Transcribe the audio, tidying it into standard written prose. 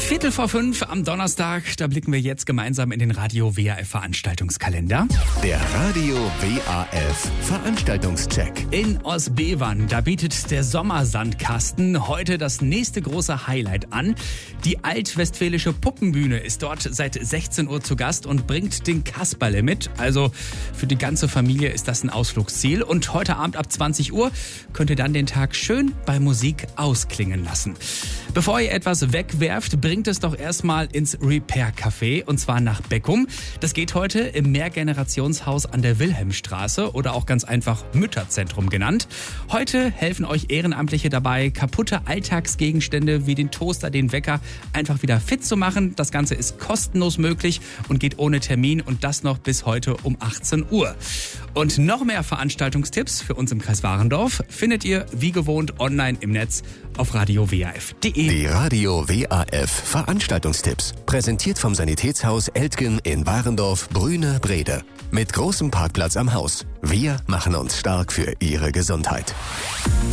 4:45 am Donnerstag, da blicken wir jetzt gemeinsam in den Radio WAF Veranstaltungskalender. Der Radio WAF Veranstaltungscheck. In Osbevern, da bietet der Sommersandkasten heute das nächste große Highlight an. Die altwestfälische Puppenbühne ist dort seit 16 Uhr zu Gast und bringt den Kasperle mit. Also für die ganze Familie ist das ein Ausflugsziel. Und heute Abend ab 20 Uhr könnt ihr dann den Tag schön bei Musik ausklingen lassen. Bevor ihr etwas wegwerft, bringt es doch erstmal ins Repair Café und zwar nach Beckum. Das geht heute im Mehrgenerationshaus an der Wilhelmstraße oder auch ganz einfach Mütterzentrum genannt. Heute helfen euch Ehrenamtliche dabei, kaputte Alltagsgegenstände wie den Toaster, den Wecker einfach wieder fit zu machen. Das Ganze ist kostenlos möglich und geht ohne Termin und das noch bis heute um 18 Uhr. Und noch mehr Veranstaltungstipps für uns im Kreis Warendorf findet ihr wie gewohnt online im Netz auf radiowaf.de. Die Radio WAF Veranstaltungstipps. Präsentiert vom Sanitätshaus Eltgen in Warendorf, Brüne, Brede. Mit großem Parkplatz am Haus. Wir machen uns stark für Ihre Gesundheit.